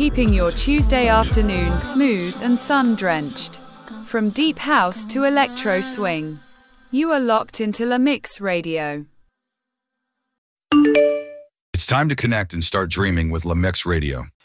keeping your Tuesday afternoon smooth and sun-drenched. From deep house to electro swing, you are locked into La Mix Radio. It's time to connect and start dreaming with La Mix Radio.